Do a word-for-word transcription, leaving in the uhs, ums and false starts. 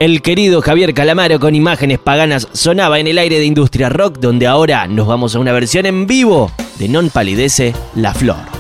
El querido Javier Calamaro con Imágenes Paganas sonaba en el aire de Industria Rock, donde ahora nos vamos a una versión en vivo de Non Palidece La Flor.